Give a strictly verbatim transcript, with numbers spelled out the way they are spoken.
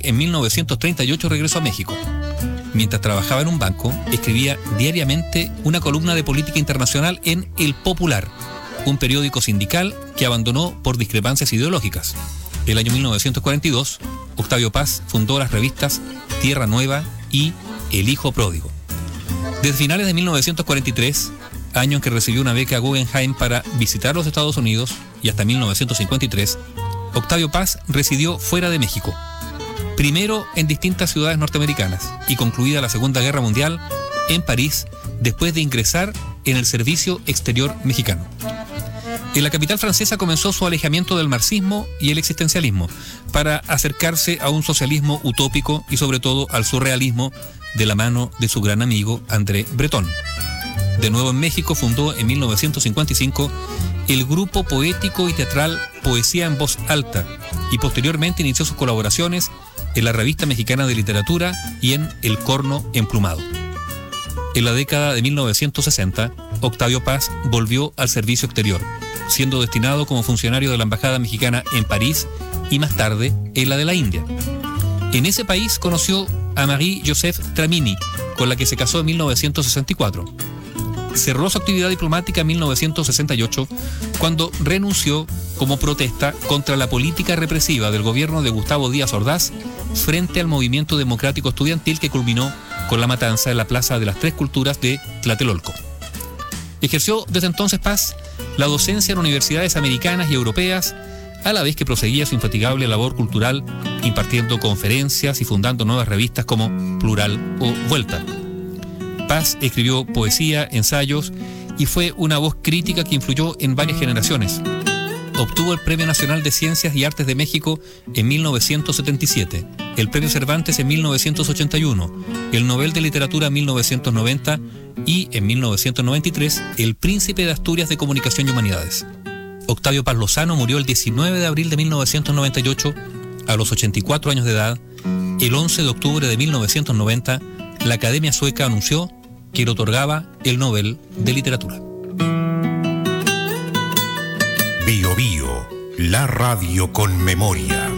en mil novecientos treinta y ocho regresó a México. Mientras trabajaba en un banco, escribía diariamente una columna de política internacional en El Popular, un periódico sindical que abandonó por discrepancias ideológicas. El año mil novecientos cuarenta y dos, Octavio Paz fundó las revistas Tierra Nueva y El Hijo Pródigo. Desde finales de mil novecientos cuarenta y tres, año en que recibió una beca Guggenheim para visitar los Estados Unidos, y hasta mil novecientos cincuenta y tres, Octavio Paz residió fuera de México. Primero en distintas ciudades norteamericanas y concluida la Segunda Guerra Mundial en París, después de ingresar en el Servicio Exterior Mexicano. En la capital francesa comenzó su alejamiento del marxismo y el existencialismo para acercarse a un socialismo utópico y sobre todo al surrealismo de la mano de su gran amigo André Breton. De nuevo en México fundó en mil novecientos cincuenta y cinco el grupo poético y teatral Poesía en Voz Alta y posteriormente inició sus colaboraciones en la Revista Mexicana de Literatura y en El Corno Emplumado. En la década de mil novecientos sesenta, Octavio Paz volvió al servicio exterior, siendo destinado como funcionario de la Embajada Mexicana en París y más tarde en la de la India. En ese país conoció a Marie-Joseph Tramini, con la que se casó en mil novecientos sesenta y cuatro. Cerró su actividad diplomática en mil novecientos sesenta y ocho cuando renunció como protesta contra la política represiva del gobierno de Gustavo Díaz Ordaz frente al movimiento democrático estudiantil que culminó con la matanza en la Plaza de las Tres Culturas de Tlatelolco. Ejerció desde entonces Paz la docencia en universidades americanas y europeas, a la vez que proseguía su infatigable labor cultural impartiendo conferencias y fundando nuevas revistas como Plural o Vuelta. Paz escribió poesía, ensayos y fue una voz crítica que influyó en varias generaciones. Obtuvo el Premio Nacional de Ciencias y Artes de México en mil novecientos setenta y siete, el Premio Cervantes en mil novecientos ochenta y uno, el Nobel de Literatura en mil novecientos noventa y en mil novecientos noventa y tres el Príncipe de Asturias de Comunicación y Humanidades. Octavio Paz Lozano murió el diecinueve de abril de mil novecientos noventa y ocho a los ochenta y cuatro años de edad. El once de octubre de mil novecientos noventa, la Academia Sueca anunció que le otorgaba el Nobel de Literatura. Bio Bio, la radio con memoria.